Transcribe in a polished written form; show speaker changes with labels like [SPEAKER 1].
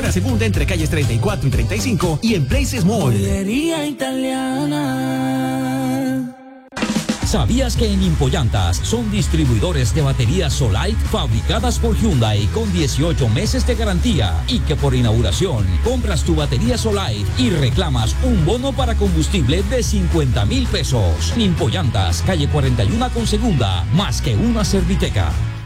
[SPEAKER 1] Carrera Segunda entre calles 34 y 35 y en Places Mall.
[SPEAKER 2] Joyería italiana.
[SPEAKER 3] ¿Sabías que en Impollantas son distribuidores de baterías Solite fabricadas por Hyundai con 18 meses de garantía y que por inauguración compras tu batería Solite y reclamas un bono para combustible de 50,000 pesos? Impollantas, calle 41 con segunda, más que una Serviteca.